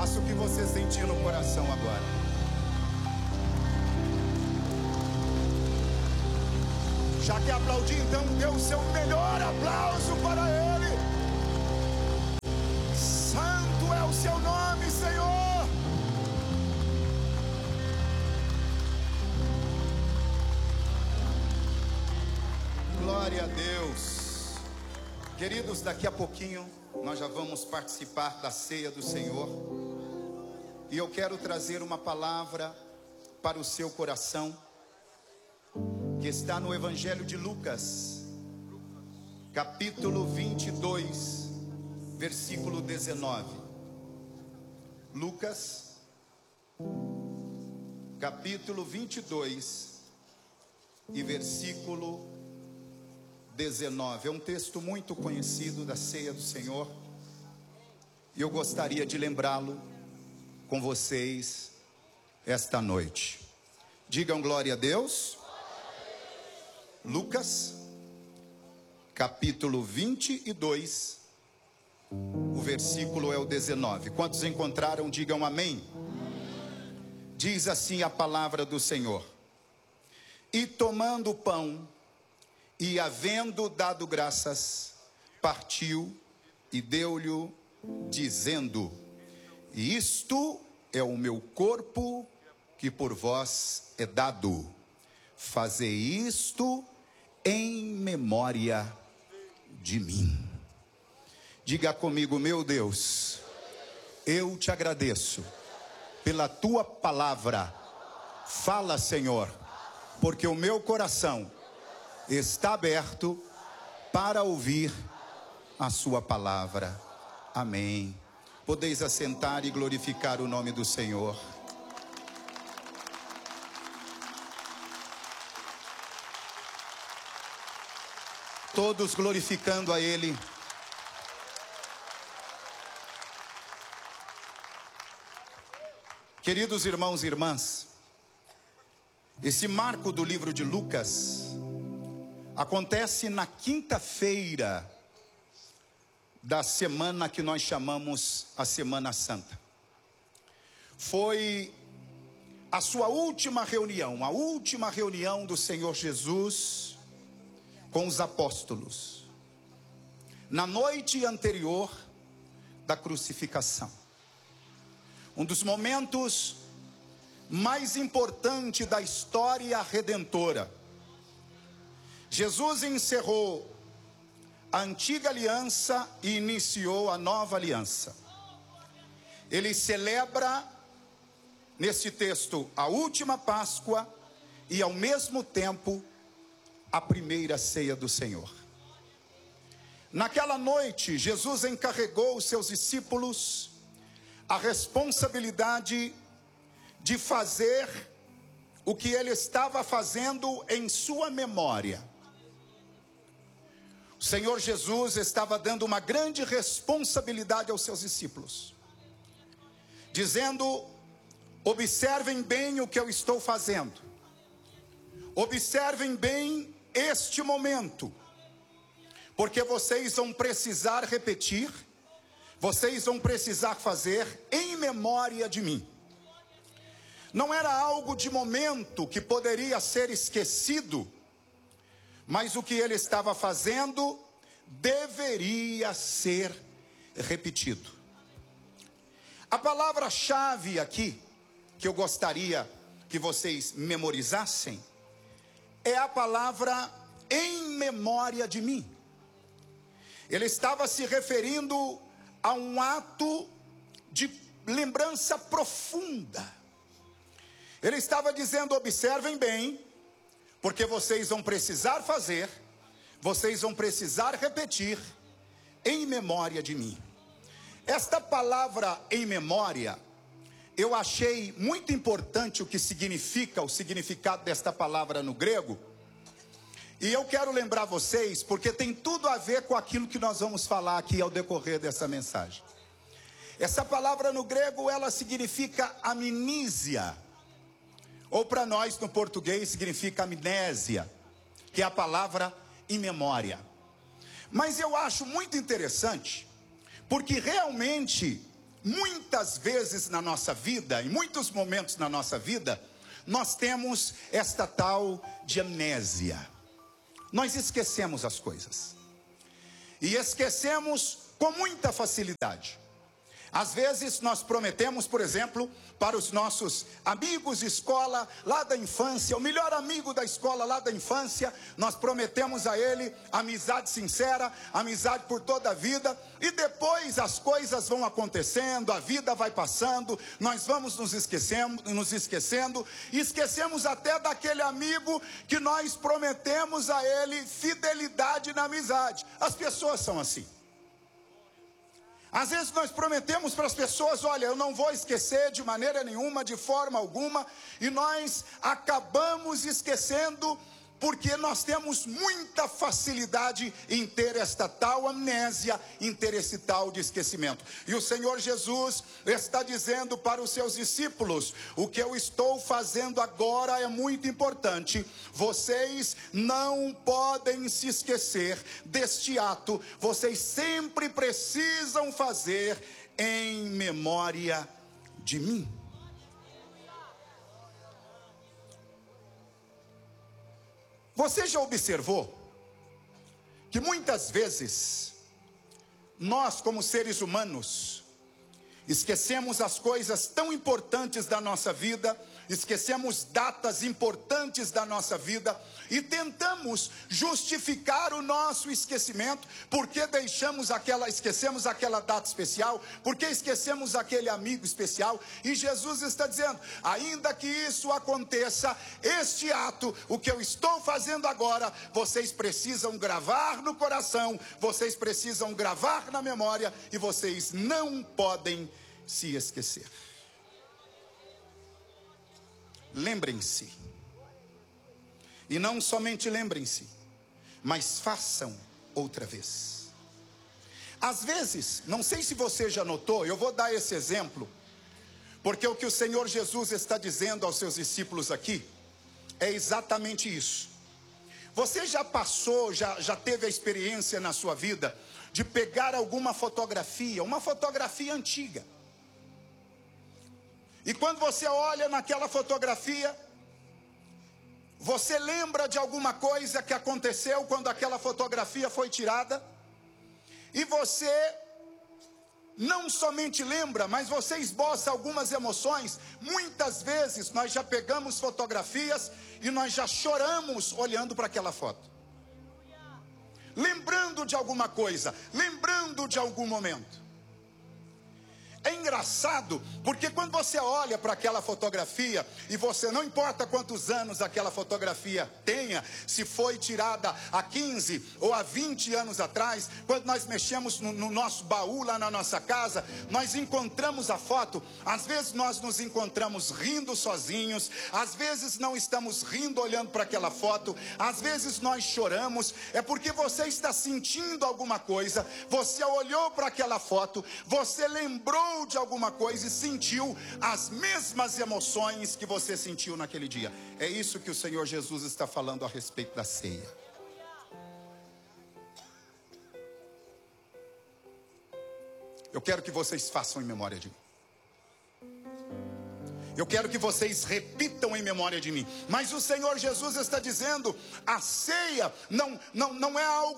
Faça o que você sentir no coração agora. Já que aplaudir, então dê o seu melhor aplauso para Ele. Santo é o seu nome, Senhor. Glória a Deus. Queridos, daqui a pouquinho nós já vamos participar da ceia do Senhor. E eu quero trazer uma palavra para o seu coração, que está no Evangelho de Lucas, capítulo 22, versículo 19. Lucas, capítulo 22 e versículo 19. É um texto muito conhecido da ceia do Senhor, e eu gostaria de lembrá-lo com vocês esta noite. Digam glória a Deus. Lucas, capítulo 22, o versículo é o 19. Quantos encontraram, digam amém. Diz assim a palavra do Senhor: e tomando o pão, e havendo dado graças, partiu e deu-lhe, dizendo: isto é o meu corpo que por vós é dado. Fazei isto em memória de mim. Diga comigo: meu Deus, eu te agradeço pela tua palavra. Fala, Senhor, porque o meu coração está aberto para ouvir a sua palavra. Amém. Podeis assentar e glorificar o nome do Senhor. Todos glorificando a Ele. Queridos irmãos e irmãs, esse marco do livro de Lucas acontece na quinta-feira da semana que nós chamamos a Semana Santa. Foi a sua última reunião, a última reunião do Senhor Jesus com os apóstolos, na noite anterior da crucificação. Um dos momentos mais importantes da história redentora. Jesus encerrou a antiga aliança e iniciou a nova aliança. Ele celebra, nesse texto, a última Páscoa e ao mesmo tempo a primeira ceia do Senhor. Naquela noite, Jesus encarregou os seus discípulos a responsabilidade de fazer o que ele estava fazendo em sua memória. O Senhor Jesus estava dando uma grande responsabilidade aos seus discípulos, dizendo: observem bem o que eu estou fazendo, observem bem este momento, porque vocês vão precisar repetir, vocês vão precisar fazer em memória de mim. Não era algo de momento que poderia ser esquecido, mas o que ele estava fazendo deveria ser repetido. A palavra-chave aqui, que eu gostaria que vocês memorizassem, é a palavra em memória de mim. Ele estava se referindo a um ato de lembrança profunda. Ele estava dizendo: observem bem, porque vocês vão precisar fazer, vocês vão precisar repetir em memória de mim. Esta palavra em memória, eu achei muito importante o que significa, o significado desta palavra no grego. E eu quero lembrar vocês, porque tem tudo a ver com aquilo que nós vamos falar aqui ao decorrer dessa mensagem. Essa palavra no grego, ela significa amnísia, ou para nós no português significa amnésia, que é a palavra em memória. Mas eu acho muito interessante, porque realmente muitas vezes na nossa vida, em muitos momentos na nossa vida, nós temos esta tal de amnésia. Nós esquecemos as coisas. E esquecemos com muita facilidade. Às vezes nós prometemos, por exemplo, para os nossos amigos de escola lá da infância, o melhor amigo da escola lá da infância, nós prometemos a ele amizade sincera, amizade por toda a vida, e depois as coisas vão acontecendo, a vida vai passando, nós vamos nos esquecendo, e esquecemos até daquele amigo que nós prometemos a ele fidelidade na amizade. As pessoas são assim. Às vezes nós prometemos para as pessoas, olha, eu não vou esquecer de maneira nenhuma, de forma alguma, e nós acabamos esquecendo, porque nós temos muita facilidade em ter esta tal amnésia, em ter esse tal de esquecimento. E o Senhor Jesus está dizendo para os seus discípulos, o que eu estou fazendo agora é muito importante. Vocês não podem se esquecer deste ato, vocês sempre precisam fazer em memória de mim. Você já observou que muitas vezes nós, como seres humanos, esquecemos as coisas tão importantes da nossa vida, esquecemos datas importantes da nossa vida e tentamos justificar o nosso esquecimento, porque esquecemos aquela data especial, porque esquecemos aquele amigo especial, e Jesus está dizendo, ainda que isso aconteça, este ato, o que eu estou fazendo agora, vocês precisam gravar no coração, vocês precisam gravar na memória, e vocês não podem se esquecer. Lembrem-se, e não somente lembrem-se, mas façam outra vez. Às vezes, não sei se você já notou, eu vou dar esse exemplo, porque o que o Senhor Jesus está dizendo aos seus discípulos aqui, é exatamente isso. Você já passou, já teve a experiência na sua vida, de pegar alguma fotografia, uma fotografia antiga, e quando você olha naquela fotografia, você lembra de alguma coisa que aconteceu quando aquela fotografia foi tirada, e você não somente lembra, mas você esboça algumas emoções. Muitas vezes nós já pegamos fotografias e nós já choramos olhando para aquela foto, lembrando de alguma coisa, lembrando de algum momento. É engraçado, porque quando você olha para aquela fotografia, e você, não importa quantos anos aquela fotografia tenha, se foi tirada há 15 ou há 20 anos atrás, quando nós mexemos no nosso baú lá na nossa casa, nós encontramos a foto, às vezes nós nos encontramos rindo sozinhos, às vezes não estamos rindo olhando para aquela foto, às vezes nós choramos, é porque você está sentindo alguma coisa, você olhou para aquela foto, você lembrou de alguma coisa e sentiu as mesmas emoções que você sentiu naquele dia. É isso que o Senhor Jesus está falando a respeito da ceia. Eu quero que vocês façam em memória de mim. Eu quero que vocês repitam em memória de mim. Mas o Senhor Jesus está dizendo, a ceia não é algo